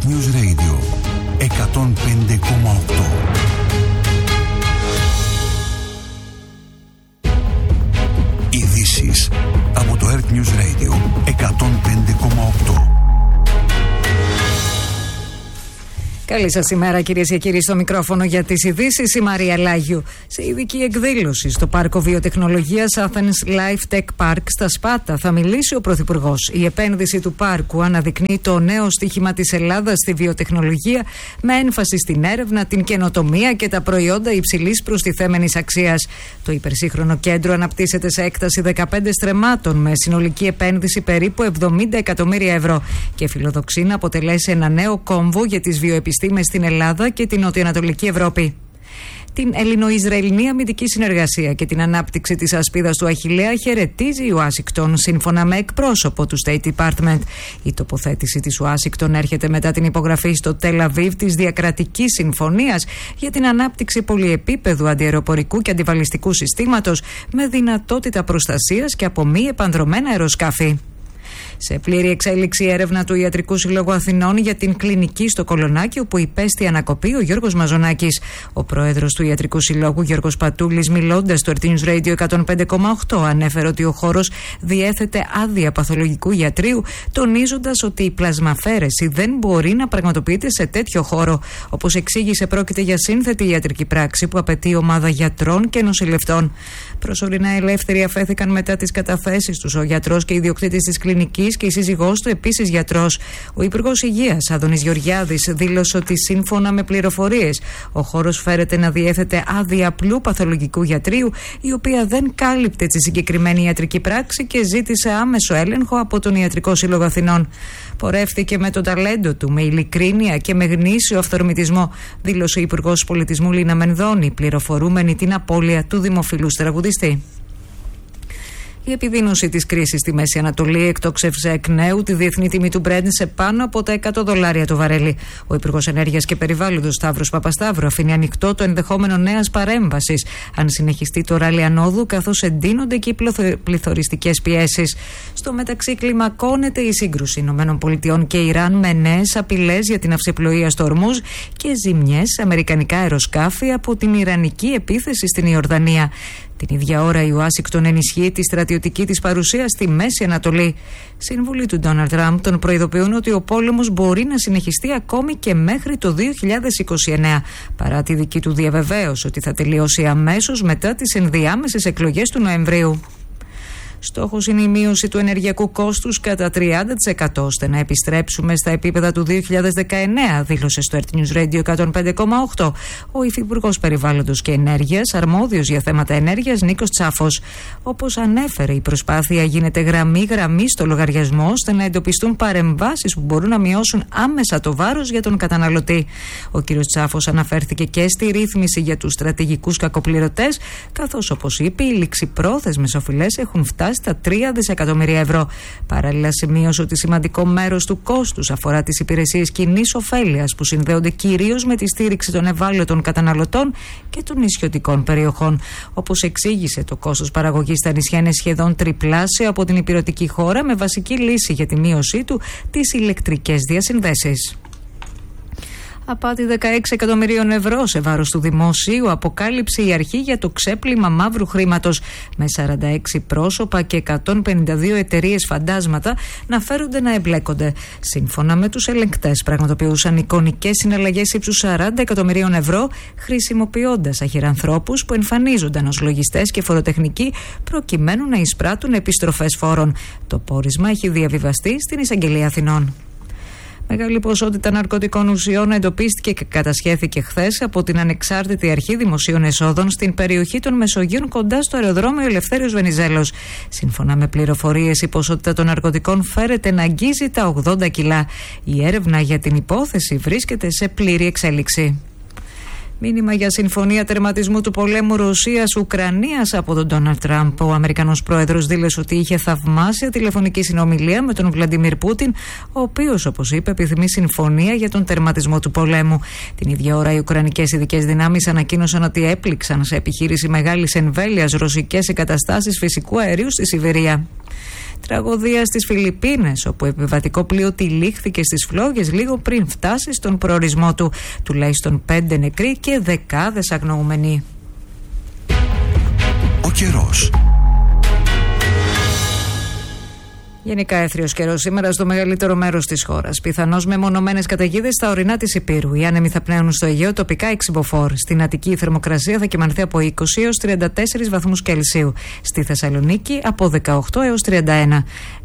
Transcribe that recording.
Earth News Radio 105,8. Ειδήσεις από το Earth News Radio 105,8. Καλή σας ημέρα, κυρίες και κύριοι, στο μικρόφωνο για τις ειδήσεις η Μαρία Λάγιου. Σε ειδική εκδήλωση στο Πάρκο Βιοτεχνολογίας Athens Life Tech Park στα Σπάτα θα μιλήσει ο Πρωθυπουργός. Η επένδυση του πάρκου αναδεικνύει το νέο στίχημα της Ελλάδας στη βιοτεχνολογία, με έμφαση στην έρευνα, την καινοτομία και τα προϊόντα υψηλής προστιθέμενης αξίας. Το υπερσύγχρονο κέντρο αναπτύσσεται σε έκταση 15 στρεμμάτων με συνολική επένδυση περίπου 70 εκατομμύρια ευρώ και φιλοδοξεί να αποτελέσει ένα νέο κόμβο για τις βιοεπιστήμες στην Ελλάδα και την Νοτιοανατολική Ευρώπη. Την Ελληνο-Ισραηλινή αμυντική συνεργασία και την ανάπτυξη της ασπίδας του Αχιλλέα χαιρετίζει η Ουάσιγκτον, σύμφωνα με εκπρόσωπο του State Department. Η τοποθέτηση της Ουάσιγκτον έρχεται μετά την υπογραφή στο Τελ Αβίβ της διακρατικής συμφωνίας για την ανάπτυξη πολυεπίπεδου αντιαεροπορικού και αντιβαλιστικού συστήματος με δυνατότητα προστασίας και από μη επανδρωμένα αεροσκάφη. Σε πλήρη εξέλιξη η έρευνα του Ιατρικού Συλλόγου Αθηνών για την κλινική στο Κολονάκι, όπου υπέστη ανακοπή ο Γιώργος Μαζονάκης. Ο πρόεδρος του Ιατρικού Συλλόγου, Γιώργος Πατούλης, μιλώντας στο Earth News Radio 105,8, ανέφερε ότι ο χώρος διέθετε άδεια παθολογικού ιατρίου, τονίζοντας ότι η πλασμαφαίρεση δεν μπορεί να πραγματοποιείται σε τέτοιο χώρο. Όπως εξήγησε, πρόκειται για σύνθετη ιατρική πράξη που απαιτεί ομάδα γιατρών και νοσηλευτών. Προσωρινά ελεύθεροι αφέθηκαν μετά τις καταθέσεις τους ο γιατρός και ιδιοκτήτης της κλινικής και η σύζυγός του, επίσης γιατρός. Ο Υπουργός Υγείας, Άδωνης Γεωργιάδης, δήλωσε ότι σύμφωνα με πληροφορίες ο χώρος φέρεται να διέθετε άδεια απλού παθολογικού γιατρίου, η οποία δεν κάλυπτε τη συγκεκριμένη ιατρική πράξη και ζήτησε άμεσο έλεγχο από τον Ιατρικό Σύλλογο Αθηνών. Πορεύτηκε με το ταλέντο του, με ειλικρίνεια και με γνήσιο αυθορμητισμό, δήλωσε ο Υπουργός Πολιτισμού Λίνα Μενδώνη, πληροφορούμενη την απώλεια του δημοφιλούς τραγουδιστή. Η επιδείνωση της κρίσης στη Μέση Ανατολή εκτόξευσε εκ νέου τη διεθνή τιμή του Brent σε πάνω από τα $100 το βαρέλι. Ο Υπουργός Ενέργειας και Περιβάλλοντος Σταύρος Παπασταύρου αφήνει ανοιχτό το ενδεχόμενο νέας παρέμβασης αν συνεχιστεί το ράλι ανόδου, καθώς εντείνονται και οι πληθωριστικές πιέσεις. Στο μεταξύ, κλιμακώνεται η σύγκρουση ΗΠΑ και Ιράν με νέες απειλές για την αυσιπλοεία στο Ορμούζ και ζημιές σε αμερικανικά αεροσκάφη από την ιρανική επίθεση στην Ιορδανία. Την ίδια ώρα η Ουάσιγκτον ενισχύει τη στρατιωτική της παρουσία στη Μέση Ανατολή. Σύμβουλοι του Ντόναλντ Τραμπ τον προειδοποιούν ότι ο πόλεμος μπορεί να συνεχιστεί ακόμη και μέχρι το 2029, παρά τη δική του διαβεβαίωση ότι θα τελειώσει αμέσως μετά τις ενδιάμεσες εκλογές του Νοεμβρίου. Στόχος είναι η μείωση του ενεργειακού κόστους κατά 30% ώστε να επιστρέψουμε στα επίπεδα του 2019, δήλωσε στο Earth News Radio 105,8 ο Υφυπουργός Περιβάλλοντος και Ενέργειας, αρμόδιος για θέματα ενέργειας, Νίκος Τσάφος. Όπως ανέφερε, η προσπάθεια γίνεται γραμμή-γραμμή στο λογαριασμό ώστε να εντοπιστούν παρεμβάσεις που μπορούν να μειώσουν άμεσα το βάρος για τον καταναλωτή. Ο κ. Τσάφος αναφέρθηκε και στη ρύθμιση για τους στρατηγικούς κακοπληρωτές, καθώς, όπως είπε, οι ληξιπρόθεσμες οφειλές έχουν φτάσει στα 3 δισεκατομμύρια ευρώ. Παράλληλα, σημείωσε ότι σημαντικό μέρος του κόστους αφορά τις υπηρεσίες κοινής ωφέλειας που συνδέονται κυρίως με τη στήριξη των ευάλωτων καταναλωτών και των νησιωτικών περιοχών. Όπως εξήγησε, το κόστος παραγωγής στα νησιά είναι σχεδόν τριπλάσιο από την ηπειρωτική χώρα, με βασική λύση για τη μείωσή του τις ηλεκτρικές διασυνδέσεις. Απάτη 16 εκατομμυρίων ευρώ σε βάρος του δημόσιου αποκάλυψε η αρχή για το ξέπλυμα μαύρου χρήματος, με 46 πρόσωπα και 152 εταιρείες φαντάσματα να φέρονται να εμπλέκονται. Σύμφωνα με τους ελεγκτές, πραγματοποιούσαν εικονικές συναλλαγές ύψους 40 εκατομμυρίων ευρώ, χρησιμοποιώντας αχυρανθρώπους που εμφανίζονταν ως λογιστές και φοροτεχνικοί προκειμένου να εισπράττουν επιστροφές φόρων. Το πόρισμα έχει διαβιβαστεί στην Εισαγγελία Αθηνών. Μεγάλη ποσότητα ναρκωτικών ουσιών εντοπίστηκε και κατασχέθηκε χθες από την Ανεξάρτητη Αρχή Δημοσίων Εσόδων στην περιοχή των Μεσογείων κοντά στο αεροδρόμιο Ελευθέριος Βενιζέλος. Σύμφωνα με πληροφορίες, η ποσότητα των ναρκωτικών φέρεται να αγγίζει τα 80 κιλά. Η έρευνα για την υπόθεση βρίσκεται σε πλήρη εξέλιξη. Μήνυμα για συμφωνία τερματισμού του πολέμου Ρωσίας-Ουκρανίας από τον Ντόναλντ Τραμπ. Ο Αμερικανός πρόεδρος δήλωσε ότι είχε θαυμάσια τηλεφωνική συνομιλία με τον Βλαντιμίρ Πούτιν, ο οποίος, όπως είπε, επιθυμεί συμφωνία για τον τερματισμό του πολέμου. Την ίδια ώρα, οι Ουκρανικές ειδικές δυνάμεις ανακοίνωσαν ότι έπληξαν σε επιχείρηση μεγάλης εμβέλειας ρωσικές εγκαταστάσεις φυσικού αερίου στη Σιβηρία. Τραγωδία στις Φιλιππίνες, όπου επιβατικό πλοίο τυλίχθηκε στις φλόγες λίγο πριν φτάσει στον προορισμό του. Τουλάχιστον 5 νεκροί και δεκάδες αγνοούμενοι. Ο καιρός. Γενικά έθριος καιρός σήμερα στο μεγαλύτερο μέρος της χώρας. Πιθανώς με μονομένες καταιγίδες στα ορεινά της Ηπείρου. Οι άνεμοι θα πνέουν στο Αιγαίο, τοπικά εξυμποφόρ. Στην Αττική η θερμοκρασία θα κυμανθεί από 20 έως 34 βαθμούς Κελσίου. Στη Θεσσαλονίκη από 18 έως 31.